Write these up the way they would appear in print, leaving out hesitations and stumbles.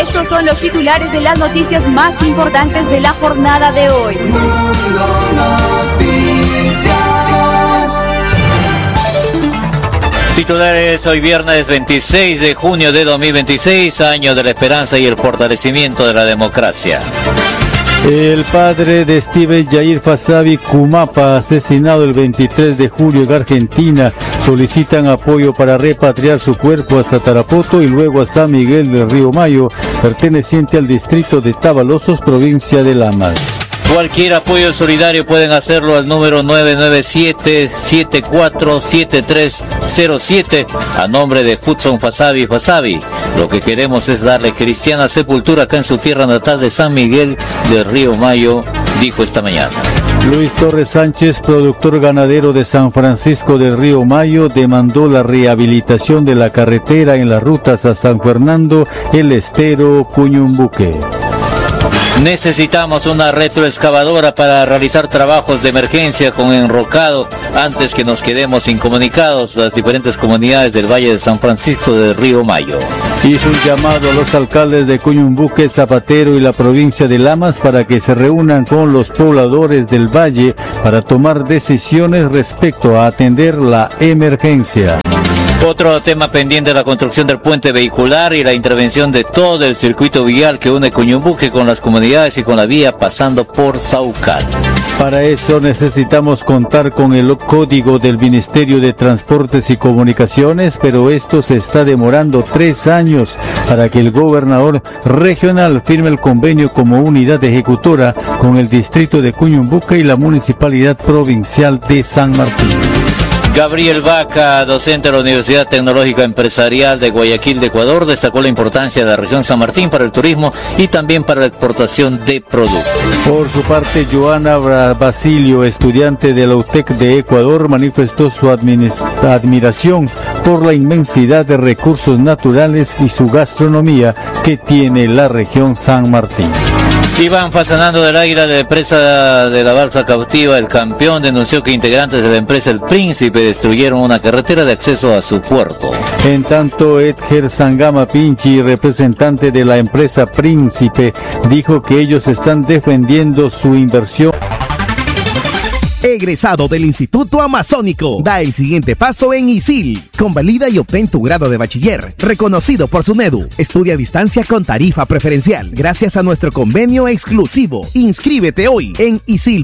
Estos son los titulares de las noticias más importantes de la jornada de hoy. Mundo Noticias. Titulares hoy viernes 26 de junio de 2026, año de la esperanza y el fortalecimiento de la democracia. El padre de Steven Yair Fasabi Kumapa, asesinado el 23 de julio en Argentina, solicitan apoyo para repatriar su cuerpo hasta Tarapoto y luego a San Miguel del Río Mayo, perteneciente al distrito de Tavalosos, provincia de Lamas. Cualquier apoyo solidario pueden hacerlo al número 997-747307 a nombre de Hudson Fasabi. Lo que queremos es darle cristiana sepultura acá en su tierra natal de San Miguel del Río Mayo, dijo esta mañana. Luis Torres Sánchez, productor ganadero de San Francisco del Río Mayo, demandó la rehabilitación de la carretera en las rutas a San Fernando, El Estero, Cuñumbuque. Necesitamos una retroexcavadora para realizar trabajos de emergencia con enrocado antes que nos quedemos incomunicados las diferentes comunidades del Valle de San Francisco del Río Mayo. Hizo un llamado a los alcaldes de Cuñumbuque, Zapatero y la provincia de Lamas para que se reúnan con los pobladores del Valle para tomar decisiones respecto a atender la emergencia. Otro tema pendiente es la construcción del puente vehicular y la intervención de todo el circuito vial que une Cuñumbuque con las comunidades y con la vía pasando por Saucal. Para eso necesitamos contar con el código del Ministerio de Transportes y Comunicaciones, pero esto se está demorando 3 años para que el gobernador regional firme el convenio como unidad ejecutora con el distrito de Cuñumbuque y la municipalidad provincial de San Martín. Gabriel Vaca, docente de la Universidad Tecnológica Empresarial de Guayaquil de Ecuador, destacó la importancia de la región San Martín para el turismo y también para la exportación de productos. Por su parte, Joana Basilio, estudiante de la UTEC de Ecuador, manifestó su admiración por la inmensidad de recursos naturales y su gastronomía que tiene la región San Martín. Iván Fasanando del Águila de la empresa de la balsa cautiva El Campeón denunció que integrantes de la empresa El Príncipe destruyeron una carretera de acceso a su puerto. En tanto, Edger Sangama Pinchi, representante de la empresa Príncipe, dijo que ellos están defendiendo su inversión. Egresado del Instituto Amazónico, da el siguiente paso en ISIL. Convalida y obtén tu grado de bachiller, reconocido por SUNEDU. Estudia a distancia con tarifa preferencial, gracias a nuestro convenio exclusivo. Inscríbete hoy en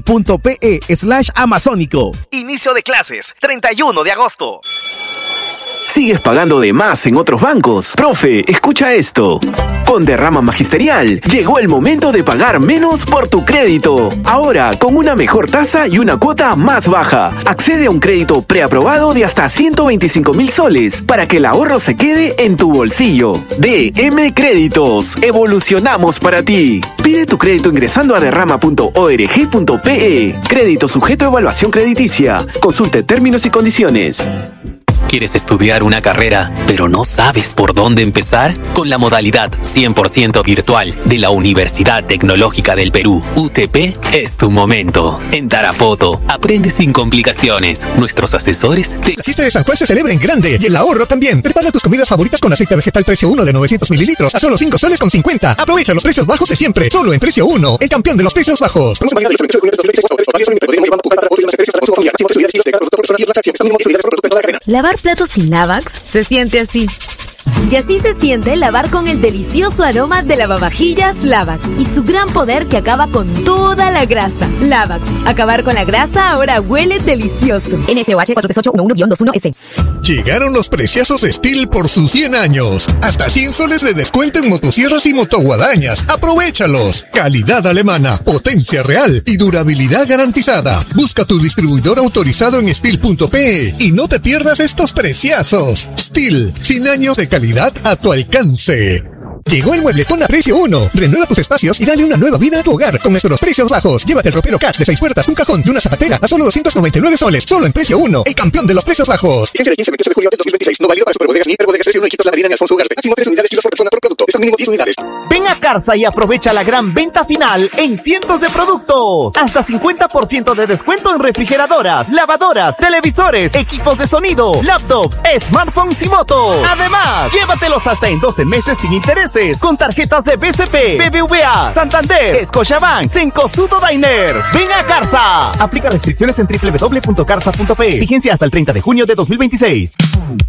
isil.pe/amazónico. Inicio de clases, 31 de agosto. ¿Sigues pagando de más en otros bancos? Profe, escucha esto. Con Derrama Magisterial, llegó el momento de pagar menos por tu crédito. Ahora, con una mejor tasa y una cuota más baja. Accede a un crédito preaprobado de hasta 125,000 soles para que el ahorro se quede en tu bolsillo. DM Créditos. Evolucionamos para ti. Pide tu crédito ingresando a derrama.org.pe. Crédito sujeto a evaluación crediticia. Consulte términos y condiciones. ¿Quieres estudiar una carrera, pero no sabes por dónde empezar? Con la modalidad 100% virtual de la Universidad Tecnológica del Perú, UTP, es tu momento. En Tarapoto, aprende sin complicaciones. Nuestros asesores La fiesta de San Juan se celebra en grande y el ahorro también. Prepara tus comidas favoritas con aceite vegetal precio 1 de 900 mililitros a solo 5 soles con 50. Aprovecha los precios bajos de siempre. Solo en precio 1, el campeón de los precios bajos. Lavar platos sin Lavax se siente así. Y así se siente lavar con el delicioso aroma de lavavajillas Lavax y su gran poder que acaba con toda la grasa. Lavax, acabar con la grasa ahora huele delicioso. NSOH 43811-21-21S. Llegaron los preciosos Steel por sus 100 años. Hasta 100 soles de descuento en motosierras y motoguadañas. ¡Aprovéchalos! Calidad alemana, potencia real y durabilidad garantizada. Busca tu distribuidor autorizado en Steel.pe y no te pierdas estos preciosos. Steel, 100 años de calidad a tu alcance. Llegó el muebletón a precio 1. Renueva tus espacios y dale una nueva vida a tu hogar con nuestros precios bajos. Llévate el ropero Catch de 6 puertas, un cajón y una zapatera a solo 299 soles. Solo en precio 1. El campeón de los precios bajos. Vigencia del 15 al 28 de julio de 2026. No válido para superbodegas ni hiperbodegas. Precio 1 Iquitos La Marina en Alfonso Ugarte. Máximo 3 unidades kilos por persona por producto. Es al mínimo 10 unidades. Ven a Carsa y aprovecha la gran venta final en cientos de productos. Hasta 50% de descuento en refrigeradoras, lavadoras, televisores, equipos de sonido, laptops, smartphones y motos. Además, llévatelos hasta en 12 meses sin intereses con tarjetas de BCP, BBVA, Santander, Scotiabank, Cencosud Diners. Ven a Carsa. Aplica restricciones en www.carsa.pe. Vigencia hasta el 30 de junio de 2026.